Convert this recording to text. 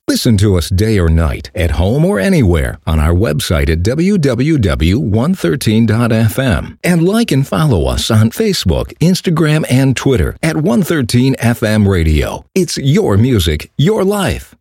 Listen to us day or night, at home or anywhere, on our website at www.113.fm. And like and follow us on Facebook, Instagram, and Twitter at 113FM Radio. It's your music, your life.